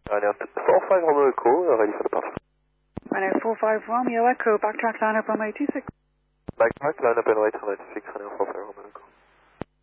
Ryanair 45 Romeo Echo, ready for the pass. Ryanair 45 Romeo Echo, backtrack line up runway 26. Backtrack line up and right, runway 26, Ryanair 45 Romeo Echo.